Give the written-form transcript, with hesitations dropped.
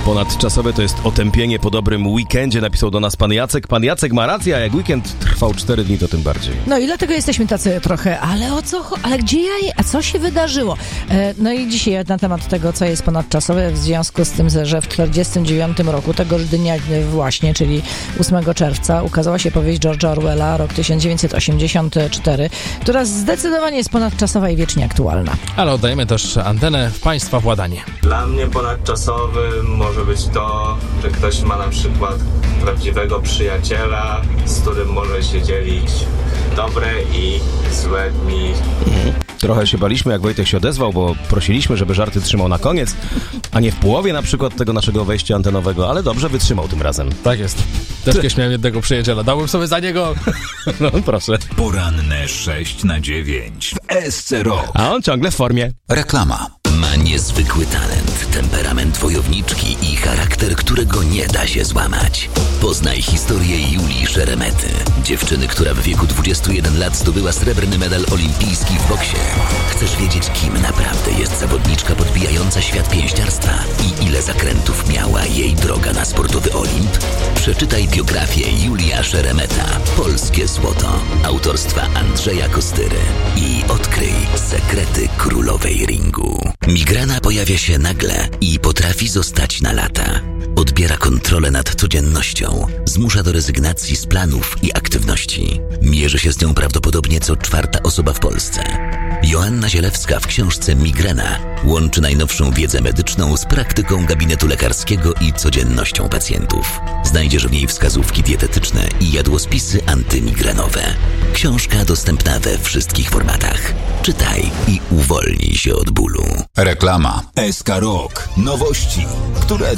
Ponadczasowe to jest otępienie po dobrym weekendzie, napisał do nas pan Jacek. Pan Jacek ma rację, a jak weekend trwał 4 dni, to tym bardziej. No i dlatego jesteśmy tacy trochę, ale o co, ale gdzie a co się wydarzyło? No i dzisiaj na temat tego, co jest ponadczasowe, w związku z tym, że w 49 roku, tegoż dnia właśnie, czyli 8 czerwca, ukazała się powieść George'a Orwella, rok 1984, która zdecydowanie jest ponadczasowa i wiecznie aktualna. Ale oddajemy też antenę w państwa władanie. Dla mnie ponadczasowym może być to, że ktoś ma na przykład prawdziwego przyjaciela, z którym może się dzielić dobre i złe dni. Trochę się baliśmy, jak Wojtek się odezwał, bo prosiliśmy, żeby żarty trzymał na koniec, a nie w połowie na przykład tego naszego wejścia antenowego, ale dobrze wytrzymał tym razem. Tak jest. Też kiedyś miałem jednego przyjaciela. Dałbym sobie za niego... No proszę. Poranne 6/9 w SC Rock. A on ciągle w formie. Reklama. Ma niezwykły talent, temperament wojowniczki i charakter, którego nie da się złamać. Poznaj historię Julii Szeremety, dziewczyny, która w wieku 21 lat zdobyła srebrny medal olimpijski w boksie. Chcesz wiedzieć, kim naprawdę jest zawodniczka podbijająca świat pięściarstwa i ile zakrętów miała jej droga na sportowy Olimp? Przeczytaj biografię Julia Szeremeta, Polskie Złoto, autorstwa Andrzeja Kostyry i odkryj sekrety królowej ringu. Migrena pojawia się nagle i potrafi zostać na lata. Odbiera kontrolę nad codziennością, zmusza do rezygnacji z planów i aktywności. Mierzy się z nią prawdopodobnie co 4. osoba w Polsce. Joanna Zielewska w książce Migrena łączy najnowszą wiedzę medyczną z praktyką gabinetu lekarskiego i codziennością pacjentów. Znajdziesz w niej wskazówki dietetyczne i jadłospisy antymigrenowe. Książka dostępna we wszystkich formatach. Czytaj i uwolnij się od bólu. Reklama. SK Rock. Nowości, które